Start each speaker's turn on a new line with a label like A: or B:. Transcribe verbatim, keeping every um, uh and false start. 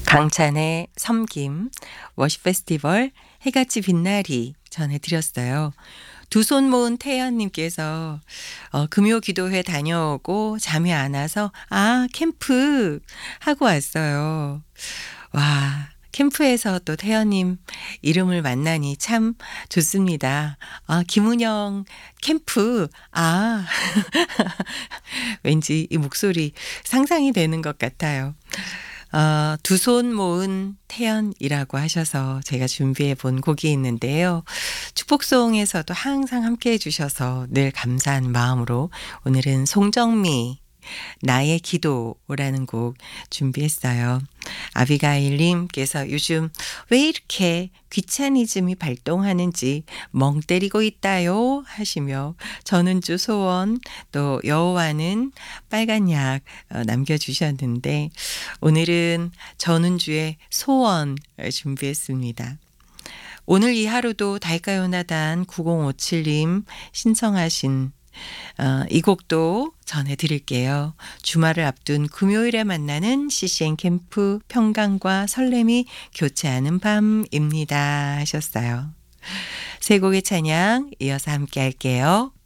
A: 강찬의 섬김 워십 페스티벌 해같이 빛나리 전해드렸어요. 두 손 모은 태연님께서 어, 금요 기도회 다녀오고 잠이 안 와서 아 캠프 하고 왔어요. 와 캠프에서 또 태연님 이름을 만나니 참 좋습니다. 아 김은영 캠프 아 왠지 이 목소리 상상이 되는 것 같아요. 어, 두 손 모은 태연이라고 하셔서 제가 준비해 본 곡이 있는데요. 축복송에서도 항상 함께 해주셔서 늘 감사한 마음으로 오늘은 송정미 나의 기도라는 곡 준비했어요. 아비가일님께서 요즘 왜 이렇게 귀차니즘이 발동하는지 멍 때리고 있다요 하시며 전은주 소원 또 여호와는 빨간 약 어, 남겨주셨는데 오늘은 전은주의 소원 준비했습니다. 오늘 이 하루도 달가요나단 구공오칠님 신청하신 어, 이 곡도 전해드릴게요. 주말을 앞둔 금요일에 만나는 씨씨엔 캠프 평강과 설렘이 교차하는 밤입니다 하셨어요. 세 곡의 찬양 이어서 함께 할게요.